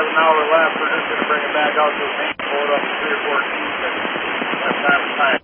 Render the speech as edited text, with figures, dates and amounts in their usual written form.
an hour left. We're just going to bring it back out to the main board up to 3 or 4 feet. And time to time.